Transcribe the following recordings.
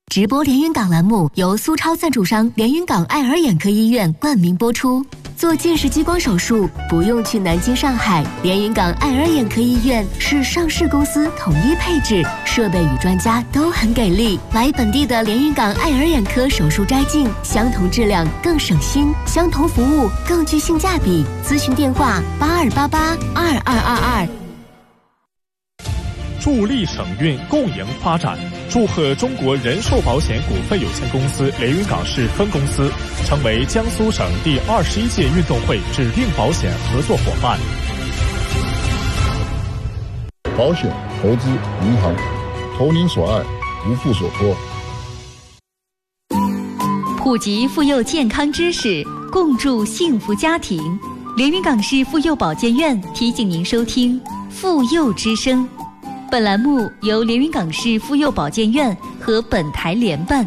直播连云港栏目由苏超赞助商连云港爱尔眼科医院冠名播出。做近视激光手术不用去南京、上海，连云港爱尔眼科医院是上市公司，统一配置，设备与专家都很给力。来本地的连云港爱尔眼科手术摘镜，相同质量更省心，相同服务更具性价比。咨询电话82882222。 助力省运共赢发展，祝贺中国人寿保险股份有限公司连云港市分公司成为江苏省第21届运动会指定保险合作伙伴。 保险、投资、银行，投您所爱，无负所托。 普及妇幼健康知识，共筑幸福家庭。连云港市妇幼保健院提醒您收听妇幼之声。本栏目由连云港市妇幼保健院和本台联办。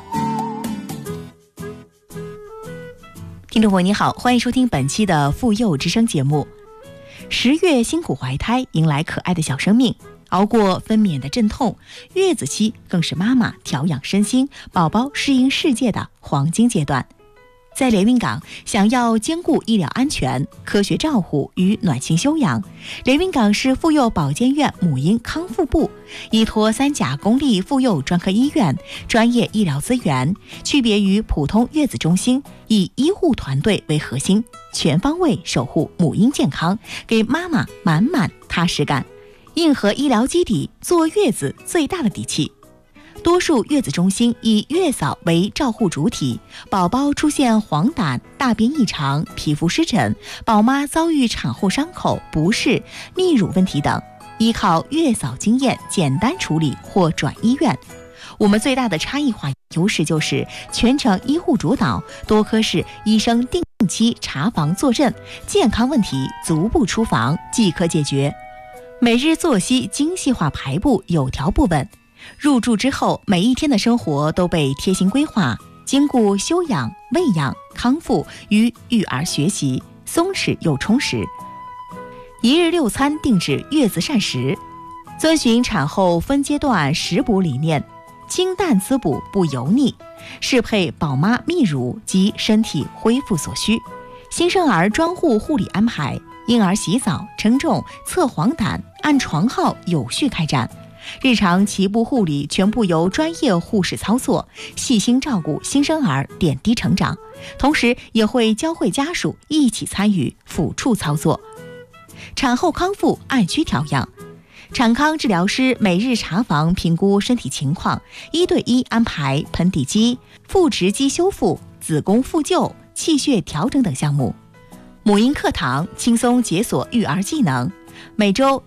听众朋友你好，欢迎收听本期的妇幼之声节目。10月辛苦怀胎，迎来可爱的小生命，熬过分娩的阵痛，月子期更是妈妈调养身心、宝宝适应世界的黄金阶段。在连云港，想要兼顾医疗安全、科学照护与暖心休养，连云港市妇幼保健院母婴康复部依托3甲公立妇幼专科医院专业医疗资源，区别于普通月子中心，以医护团队为核心，全方位守护母婴健康，给妈妈满满踏实感。硬核医疗基底，坐月子最大的底气。多数月子中心以月嫂为照护主体，宝宝出现黄疸、大便异常、皮肤湿疹，宝妈遭遇产后伤口、不适、泌乳问题等，依靠月嫂经验简单处理或转医院。我们最大的差异化优势就是全程医护主导，多科室医生定期查房坐镇，健康问题足不出房即可解决。每日作息精细化排布，有条不紊。入住之后，每一天的生活都被贴心规划，兼顾休养、喂养、康复与育儿学习，松弛又充实。一日6餐定制月子膳食，遵循产后分阶段食补理念，清淡滋补不油腻，适配宝妈泌乳及身体恢复所需。新生儿专户护理安排，婴儿洗澡、称重、测黄疸按床号有序开展。日常脐部护理全部由专业护士操作，细心照顾新生儿点滴成长，同时也会教会家属一起参与抚触操作。产后康复按需调养，产康治疗师每日查房评估身体情况，1对1安排盆底肌、腹直肌修复、子宫复旧、气血调整等项目。母婴课堂轻松解锁育儿技能，每周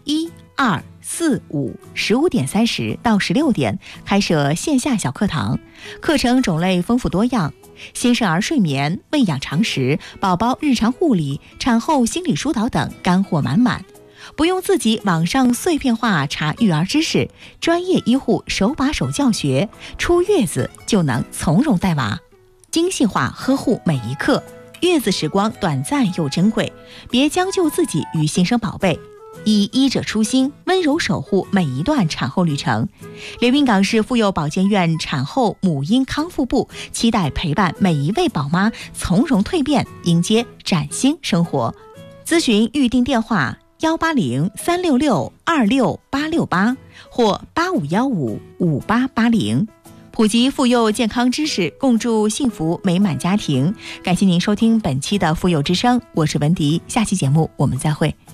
1、2、4、5 15点30到16点开设线下小课堂，课程种类丰富多样，新生儿睡眠、喂养常识、宝宝日常护理、产后心理疏导等干货满满。不用自己网上碎片化查育儿知识，专业医护手把手教学，出月子就能从容带娃，精细化呵护每一刻。月子时光短暂又珍贵，别将就自己与新生宝贝，以医者初心，温柔守护每一段产后旅程。连云港市妇幼保健院产后母婴康复部期待陪伴每一位宝妈从容蜕变，迎接崭新生活。咨询预订电话180-366-26868或8515-5880。普及妇幼健康知识，共筑幸福美满家庭。感谢您收听本期的妇幼之声，我是文迪，下期节目我们再会。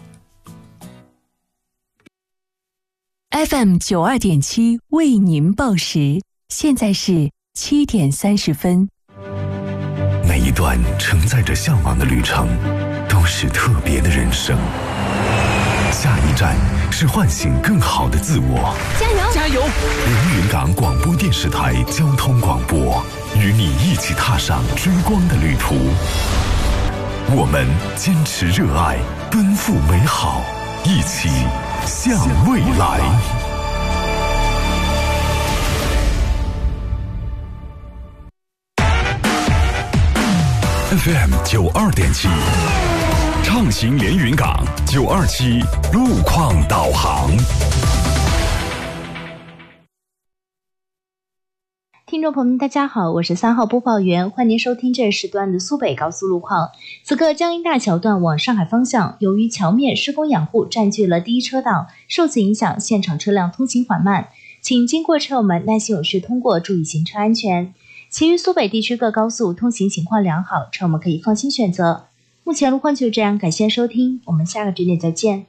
FM 92.7为您报时，现在是7点30分。 每一段承载着向往的旅程，都是特别的人生。下一站是唤醒更好的自我。 加油！加油！ 连云港广播电视台交通广播，与你一起踏上追光的旅途。我们坚持热爱，奔赴美好，一起向未来。FM 92.7，畅行连云港927路况导航。 听众朋友们，大家好，我是3号播报员，欢迎您收听这时段的苏北高速路况。此刻江阴大桥段往上海方向，由于桥面施工养护占据了第一车道，受此影响，现场车辆通行缓慢，请经过车友们耐心有序通过，注意行车安全。其余苏北地区各高速通行情况良好，车友们可以放心选择。目前路况就这样，感谢收听，我们下个节点再见。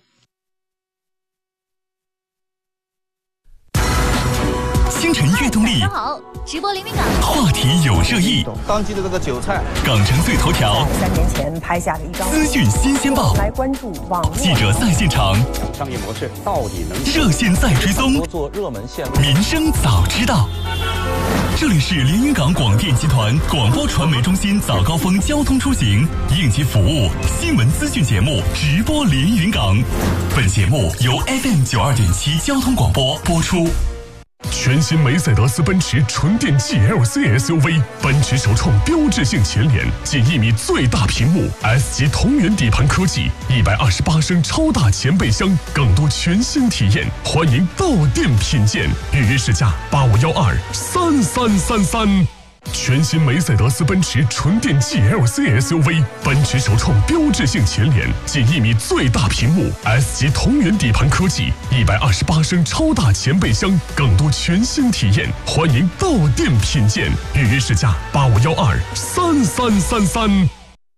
星辰悦动力， 好，直播连云港， 话题有热议， 当季的这个韭菜， 港城最头条 ，3年前拍下了一张资讯新鲜报， 来关注网络记者在现场， 商业模式到底能热线在追踪， 做热门线路， 民生早知道。这里是连云港广电集团广播传媒中心早高峰交通出行应急服务新闻资讯节目直播连云港，本节目由 FM 92.7交通广播播出。全新梅赛德斯奔驰纯电 GLC SUV， 奔驰首创标志性前脸，近1米最大屏幕 ，S 级同源底盘科技，128升超大前备箱，更多全新体验，欢迎到店品鉴，预约试驾85123333。全新梅赛德斯奔驰纯电 GLC SUV， 奔驰首创标志性前脸，近1米最大屏幕 ，S 级同源底盘科技，128升超大前备箱，更多全新体验，欢迎到店品鉴，预约试驾85123333。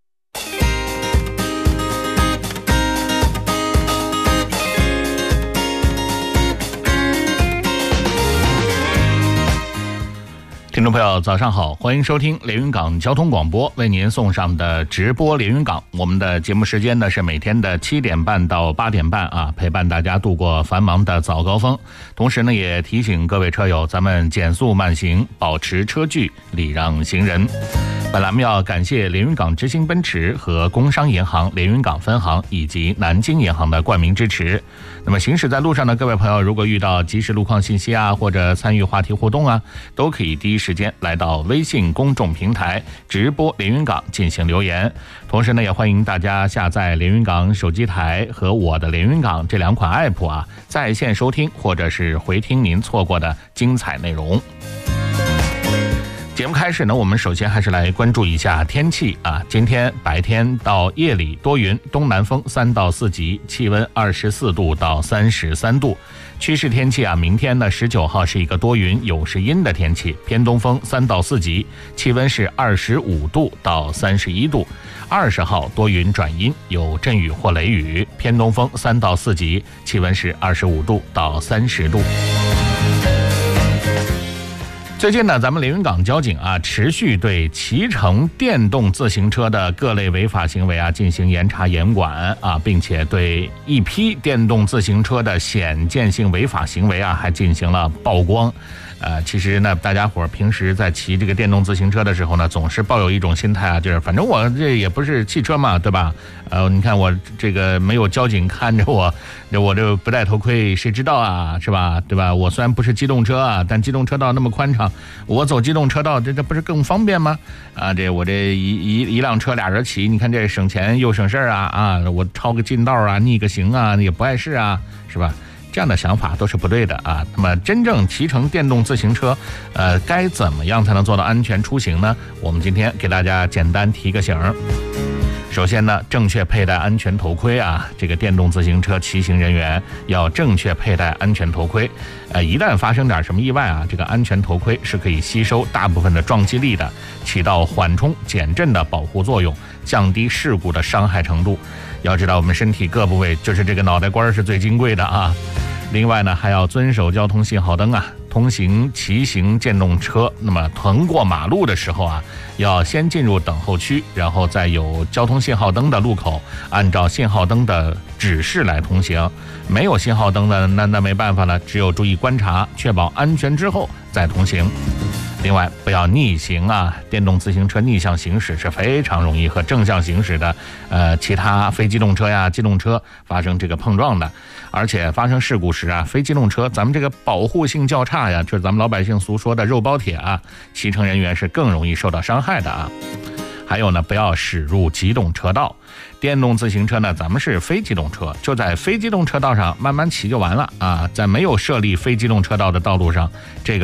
听众朋友早上好，欢迎收听连云港交通广播为您送上的直播连云港。我们的节目时间呢是每天的7点半到8点半啊，陪伴大家度过繁忙的早高峰。同时呢也提醒各位车友，咱们减速慢行，保持车距，礼让行人。本栏目要感谢连云港之星奔驰和工商银行连云港分行以及南京银行的冠名支持。那么行驶在路上的各位朋友，如果遇到即时路况信息啊，或者参与话题互动啊，都可以第一时间来到微信公众平台直播连云港进行留言。同时呢，也欢迎大家下载连云港手机台和我的连云港这2款 app 啊，在线收听或者是回听您错过的精彩内容。节目开始呢，我们首先还是来关注一下天气啊。今天白天到夜里多云，东南风3到4级，气温24度到33度。趋势天气啊，明天呢19号是一个多云有时阴的天气，偏东风3到4级，气温是25度到31度。20号多云转阴，有阵雨或雷雨，偏东风3到4级，气温是25度到30度。最近呢，咱们连云港交警啊，持续对骑乘电动自行车的各类违法行为啊进行严查严管啊，并且对一批电动自行车的显见性违法行为啊，还进行了曝光。其实呢，大家伙平时在骑这个电动自行车的时候呢，总是抱有一种心态啊，就是反正我这也不是汽车嘛，对吧？你看我这个没有交警看着我这不戴头盔，谁知道啊，是吧？对吧？我虽然不是机动车啊，但机动车道那么宽敞，我走机动车道这不是更方便吗？啊，我这一辆车俩人骑，你看这省钱又省事啊！我超个近道啊，逆个行啊，也不碍事啊，是吧？这样的想法都是不对的啊。那么真正骑乘电动自行车该怎么样才能做到安全出行呢？我们今天给大家简单提个醒。首先呢，正确佩戴安全头盔啊，这个电动自行车骑行人员要正确佩戴安全头盔。一旦发生点什么意外啊，这个安全头盔是可以吸收大部分的撞击力的，起到缓冲减震的保护作用，降低事故的伤害程度。要知道我们身体各部位就是这个脑袋瓜是最金贵的啊。另外呢，还要遵守交通信号灯啊。通行骑行电动车，那么横过马路的时候啊，要先进入等候区，然后在有交通信号灯的路口，按照信号灯的指示来通行。没有信号灯的，那没办法了，只有注意观察，确保安全之后再通行。另外，不要逆行啊！电动自行车逆向行驶是非常容易和正向行驶的其他非机动车呀、机动车发生这个碰撞的。而且发生事故时啊，非机动车咱们这个保护性较差呀，就是咱们老百姓俗说的肉包铁啊，骑乘人员是更容易受到伤害的啊。还有呢，不要驶入机动车道。电动自行车呢，咱们是非机动车，就在非机动车道上慢慢骑就完了啊，在没有设立非机动车道的道路上，这个